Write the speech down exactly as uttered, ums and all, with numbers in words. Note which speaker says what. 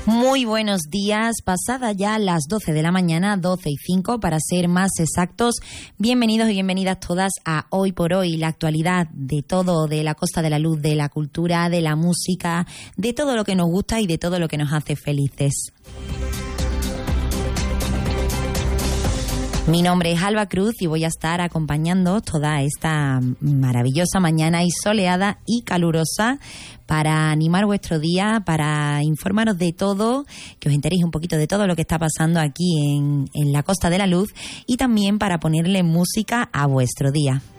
Speaker 1: Muy buenos días, pasada ya las doce de la mañana, doce y cinco para ser más exactos. Bienvenidos y bienvenidas todas a Hoy por Hoy, la actualidad de todo, de la Costa de la Luz, de la cultura, de la música, de todo lo que nos gusta y de todo lo que nos hace felices. Mi nombre es Alba Cruz y voy a estar acompañando toda esta maravillosa mañana y soleada y calurosa para animar vuestro día, para informaros de todo, que os enteréis un poquito de todo lo que está pasando aquí en, en la Costa de la Luz y también para ponerle música a vuestro día.